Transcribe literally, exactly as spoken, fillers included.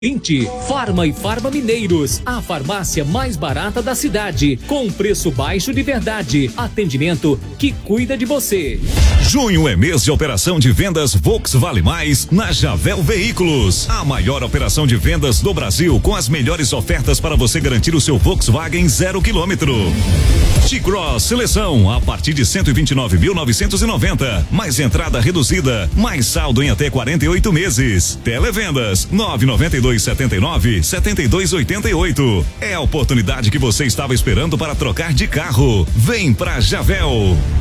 vinte. Farma e Farma Mineiros, a farmácia mais barata da cidade, com preço baixo de verdade, atendimento que cuida de você. Junho é mês de operação de vendas Volks Vale Mais na Javel Veículos, a maior operação de vendas do Brasil, com as melhores ofertas para você garantir o seu Volkswagen zero quilômetro. T-Cross Seleção a partir de cento e vinte e nove mil novecentos e noventa, mais entrada reduzida, mais saldo em até quarenta e oito meses. Televendas nove nove dois setenta e nove setenta e dois oitenta e oito. É a oportunidade que você estava esperando para trocar de carro. Vem pra Javel.